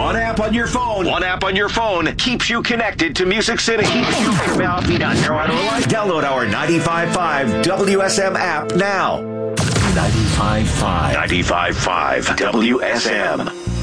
One app on your phone. One app on your phone keeps you connected to Music City. Download our 95.5 WSM app now. 95.5 WSM.